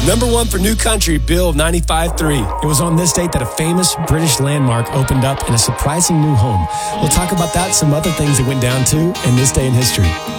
Number one for New Country, Bill 95.3. It was on this date that a famous British landmark opened up in a surprising new home. We'll talk about that and some other things that went down too in this day in history.